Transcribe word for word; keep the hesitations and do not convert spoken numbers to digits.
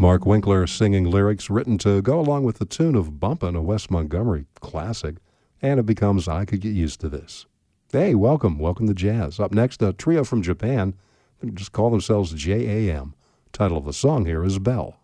Mark Winkler singing lyrics written to go along with the tune of Bumpin', a Wes Montgomery classic, and it becomes I Could Get Used to This. Hey, welcome. Welcome to Jazz. Up next, a trio from Japan. They just call themselves J A M. Title of the song here is Bell.